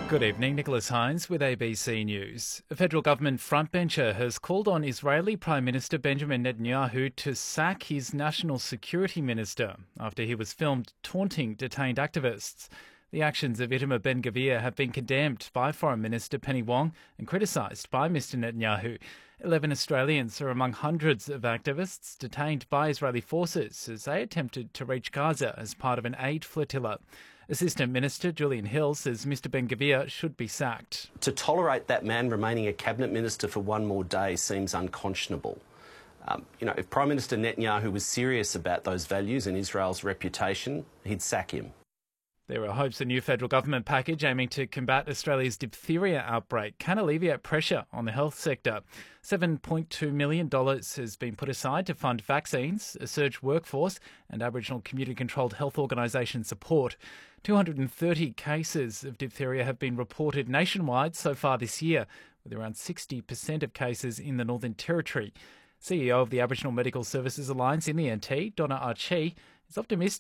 Good evening, Nicholas Hines with ABC News. A federal government frontbencher has called on Israeli Prime Minister Benjamin Netanyahu to sack his national security minister after he was filmed taunting detained activists. The actions of Itamar Ben-Gvir have been condemned by Foreign Minister Penny Wong and criticised by Mr Netanyahu. 11 Australians are among hundreds of activists detained by Israeli forces as they attempted to reach Gaza as part of an aid flotilla. Assistant Minister Julian Hill says Mr Ben-Gvir should be sacked. To tolerate that man remaining a cabinet minister for one more day seems unconscionable. If Prime Minister Netanyahu was serious about those values and Israel's reputation, he'd sack him. There are hopes a new federal government package aiming to combat Australia's diphtheria outbreak can alleviate pressure on the health sector. $7.2 million has been put aside to fund vaccines, a surge workforce and Aboriginal community-controlled health organisation support. 230 cases of diphtheria have been reported nationwide so far this year, with around 60% of cases in the Northern Territory. CEO of the Aboriginal Medical Services Alliance in the NT, Donna Archie, is optimistic